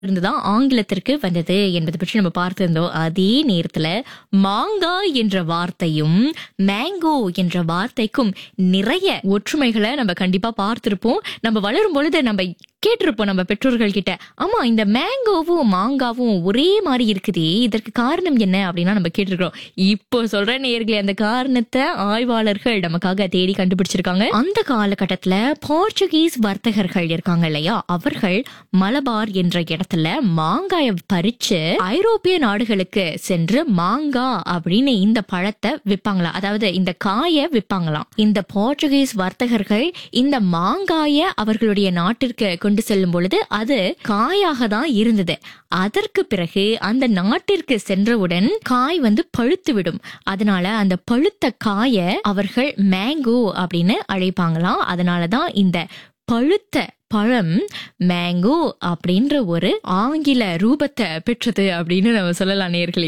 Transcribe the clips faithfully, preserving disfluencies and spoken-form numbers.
இருந்துதான் ஆங்கிலத்திற்கு வந்தது என்பதை பற்றி நம்ம பார்த்திருந்தோம். அதே நேரத்துல மாங்காய் என்ற வார்த்தையும் மேங்கோ என்ற வார்த்தைக்கும் நிறைய ஒற்றுமைகளை நம்ம கண்டிப்பா பார்த்திருப்போம். நம்ம வளரும் பொழுது நம்ம கேட்டிருப்போம் நம்ம பெற்றோர்கள் கிட்ட, ஆமா இந்த மேங்கோவும் மாங்காவும் ஒரே மாதிரி இருக்குதே, இதற்கு காரணம் என்ன அப்படின்னா நம்ம கேட்டிருக்கிறோம். இப்போ சொல்ற நேயர்களே, அந்த காரணத்தை ஆய்வாளர்கள் நமக்காக தேடி கண்டுபிடிச்சிருக்காங்க. அந்த காலகட்டத்துல போர்ச்சுகீஸ் வர்த்தகர்கள் இருக்காங்க இல்லையா, அவர்கள் மலபார் என்ற இடத்துல மாங்காய பறிச்சு ஐரோப்பிய நாடுகளுக்கு சென்று மாங்கா அப்படின்னு இந்த பழத்தை விற்பாங்களாம். அதாவது இந்த காய விற்பாங்களாம். இந்த போர்ச்சுகீஸ் வர்த்தகர்கள் இந்த மாங்காய அவர்களுடைய நாட்டிற்கு கொண்டு செல்லும் பொழுது அது காயாக தான் இருந்தது. அதற்கு பிறகு அந்த நாட்டிற்கு சென்றவுடன் காய் வந்து பழுத்து விடும். அதனால அந்த பழுத்த காய அவர்கள் மேங்கோ அப்படின்னு அழைப்பாங்களாம். அதனாலதான் இந்த பழுத்த பழம் மேங்கோ அப்படின்ற ஒரு ஆங்கில ரூபத்தை பெற்றது அப்படின்னு நம்ம சொல்லலாம் நேயர்களே.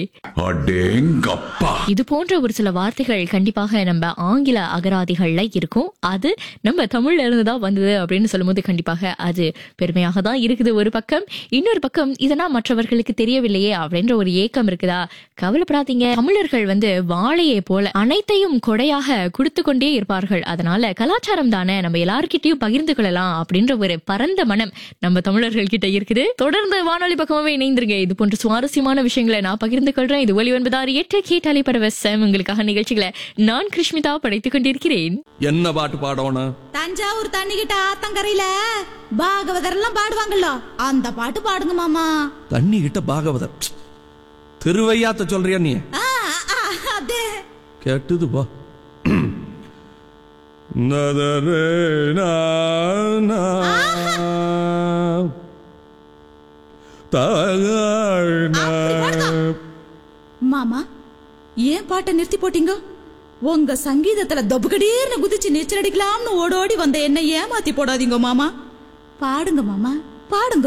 இது போன்ற ஒரு சில வார்த்தைகள் கண்டிப்பாக நம்ம ஆங்கில அகராதிகள்ல இருக்கும். அது நம்ம தமிழ்ல இருந்துதான் வந்தது அப்படின்னு சொல்லும் போது கண்டிப்பாக அது பெருமையாக தான் இருக்குது ஒரு பக்கம். இன்னொரு பக்கம் இதெல்லாம் மற்றவர்களுக்கு தெரியவில்லையே அப்படின்ற ஒரு ஏக்கம் இருக்குதா? கவலைப்படாதீங்க. தமிழர்கள் வந்து வாழையை போல அனைத்தையும் கொடையாக கொடுத்து கொண்டே இருப்பார்கள். அதனால கலாச்சாரம் தானே, நம்ம எல்லார்கிட்டையும் பகிர்ந்து கொள்ளலாம் அப்படின்ற ஒரு பரந்த மனம் நம்ம தமிழர்கள் கிட்ட இருக்குது. தொடர்ந்து வானொலி பக்கமாவே இணைந்திருங்க. இது போன்ற சுவாரஸ்யமான விஷயங்களை நான் பகிர்ந்து கொள்றேன். இது ஒலி ஒன்பதாறு எட்டு கேட்டாலே பரவசம். உங்களுக்காக நிகழ்ச்சிகளை நான் கிருஷ்மிதா படைத்துக் கொண்டிருக்கிறேன். என்ன பாட்டு பாடணும்? தஞ்சாவூர் தண்ணி கிட்ட ஆத்தங்கரையில பாகவதர் எல்லாம் பாடுவாங்கல்ல, அந்த பாட்டு பாடுங்க மாமா. தண்ணி கிட்ட பாகவதர் திருவையாத்த சொல்றியா நீ? அதே கேட்டுது பா. மாமா, ஏன் பாட்டை நிறுத்தி போட்டீங்க? உங்க சங்கீதத்துல தொபுகடீர்னு குதிச்சு நீச்சல் அடிக்கலாம்னு ஓடோடி வந்த என்ன ஏமாத்தி போடாதீங்க மாமா. பாடுங்க மாமா, பாடுங்க.